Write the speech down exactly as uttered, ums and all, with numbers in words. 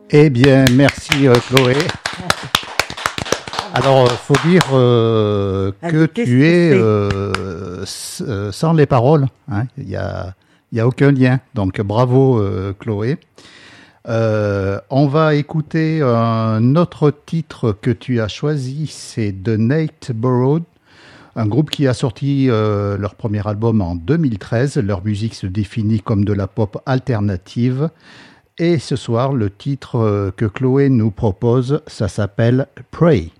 Eh bien, merci euh, Chloé. Alors, il faut dire euh, que Alors, qu'est-ce tu que es c'est euh, s- euh, sans les paroles. Hein. Il n'y a, il y a aucun lien. Donc, bravo euh, Chloé. Euh, on va écouter un autre titre que tu as choisi, c'est The Nate Borrowed, un groupe qui a sorti euh, leur premier album en deux mille treize. Leur musique se définit comme de la pop alternative. Et ce soir, le titre euh, que Chloé nous propose, ça s'appelle Pray.